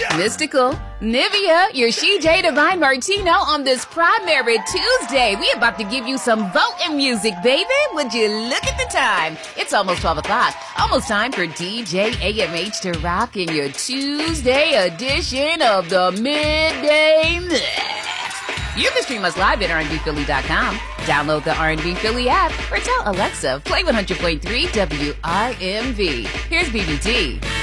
Mystical, Nivea, your She-J Divine Martino on this Primary Tuesday. We about to give you some voting music, baby. Would you look at the time? It's almost 12 o'clock. Almost time for DJ AMH to rock in your Tuesday edition of the Midday Mix. You can stream us live at rnbphilly.com. Download the R&B Philly app or tell Alexa, play 100.3 WRMV. Here's BBT.